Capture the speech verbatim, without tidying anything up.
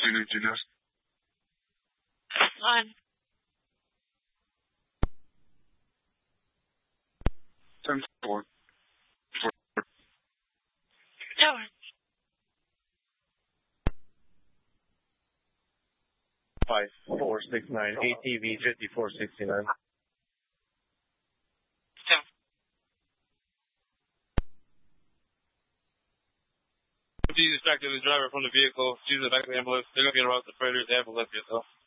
Energy desk. On. ten four. Tower. five four six nine, A T V fifty-four sixty-nine. Distracted the driver from the vehicle. She's in the back of the ambulance. They're going to be around the predators. They have to let yourself.